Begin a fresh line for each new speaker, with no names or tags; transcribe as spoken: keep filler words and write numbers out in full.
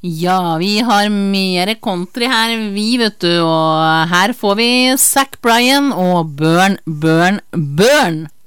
Ja, vi har mer country her, vi vet du, og her får vi Zac Bryan og Burn, Burn, Burn.